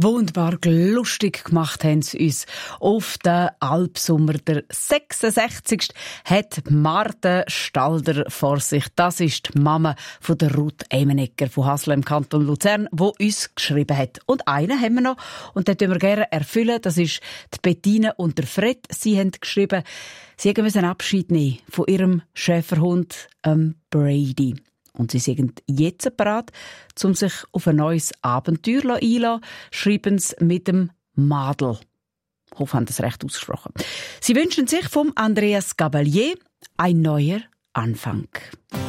Wunderbar lustig gemacht haben sie uns auf den Alpsommer. Der 66. hat Marthe Stalder vor sich. Das ist die Mama von der Ruth Emenegger von Hasle im Kanton Luzern, die uns geschrieben hat. Und einen haben wir noch, und den wir gerne erfüllen. Das ist die Bettine und der Fred. Sie haben geschrieben, sie müssen Abschied nehmen von ihrem Schäferhund Brady. Und sie sind jetzt bereit, um sich auf ein neues Abenteuer einzulassen, schreiben sie mit dem Madel. Ich hoffe, ich habe das recht ausgesprochen. Sie wünschen sich vom Andreas Gabalier ein neuer Anfang.